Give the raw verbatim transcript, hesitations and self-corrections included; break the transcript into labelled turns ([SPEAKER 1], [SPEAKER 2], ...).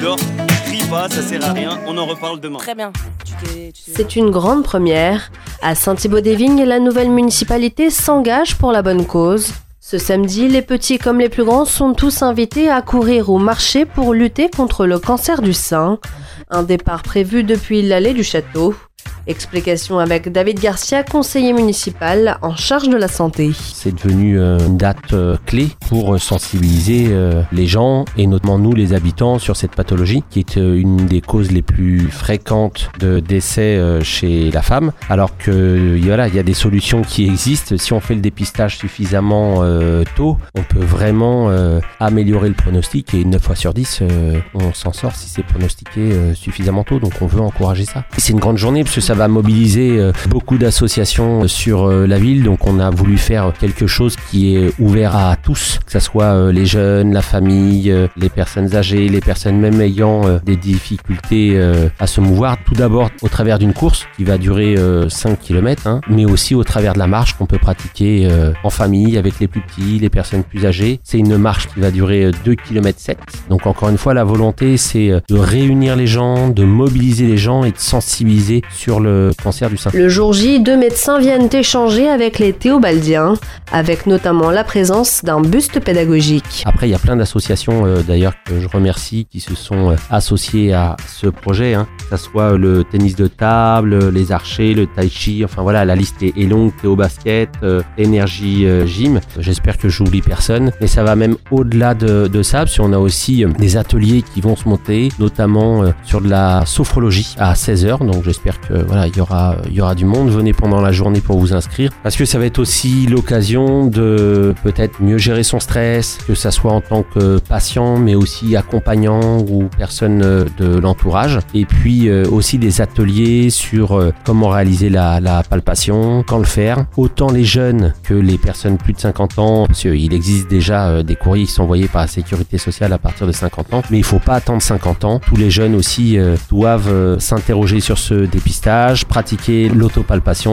[SPEAKER 1] dors, crie pas, ça sert à rien, on en reparle demain.
[SPEAKER 2] Très bien. Tu t'es, tu t'es...
[SPEAKER 3] C'est une grande première. À Saint-Thibaud-des-Vignes, la nouvelle municipalité s'engage pour la bonne cause. Ce samedi, les petits comme les plus grands sont tous invités à courir au marché pour lutter contre le cancer du sein. Un départ prévu depuis l'allée du château. Explication avec David Garcia, conseiller municipal en charge de la santé.
[SPEAKER 4] C'est devenu euh, une date euh, clé pour sensibiliser euh, les gens et notamment nous les habitants sur cette pathologie qui est euh, une des causes les plus fréquentes de décès euh, chez la femme. Alors que voilà, il y a des solutions qui existent. Si on fait le dépistage suffisamment euh, tôt, on peut vraiment euh, améliorer le pronostic et neuf fois sur dix, euh, on s'en sort si c'est pronostiqué euh, suffisamment tôt. Donc on veut encourager ça. C'est une grande journée parce que ça va mobiliser euh, beaucoup d'associations sur euh, la ville, donc on a voulu faire quelque chose qui est ouvert à tous, que ce soit euh, les jeunes, la famille, euh, les personnes âgées, les personnes même ayant euh, des difficultés euh, à se mouvoir, tout d'abord au travers d'une course qui va durer euh, cinq kilomètres, hein, mais aussi au travers de la marche qu'on peut pratiquer euh, en famille avec les plus petits, les personnes plus âgées. C'est une marche qui va durer euh, deux virgule sept kilomètres, donc encore une fois la volonté c'est euh, de réunir les gens, de mobiliser les gens et de sensibiliser sur le cancer du sein.
[SPEAKER 3] Le jour J, deux médecins viennent échanger avec les théobaldiens, avec notamment la présence d'un buste pédagogique.
[SPEAKER 4] Après, il y a plein d'associations euh, d'ailleurs que je remercie qui se sont euh, associées à ce projet, hein. Que ce soit le tennis de table, les archers, le tai chi, enfin voilà, la liste est, est longue, Théo Basket, euh, Énergie euh, Gym. J'espère que j'oublie personne, mais ça va même au-delà de, de ça, parce qu'on a aussi euh, des ateliers qui vont se monter, notamment euh, sur de la sophrologie à seize heures, donc j'espère que voilà, il y aura, il y aura du monde. Venez pendant la journée pour vous inscrire, parce que ça va être aussi l'occasion de peut-être mieux gérer son stress, que ça soit en tant que patient, mais aussi accompagnant ou personne de l'entourage. Et puis euh, aussi des ateliers sur euh, comment réaliser la, la palpation, quand le faire. Autant les jeunes que les personnes plus de cinquante ans, parce qu'il existe déjà euh, des courriers qui sont envoyés par la sécurité sociale à partir de cinquante ans, mais il faut pas attendre cinquante ans. Tous les jeunes aussi euh, doivent euh, s'interroger sur ce dépistage, pratiquer l'autopalpation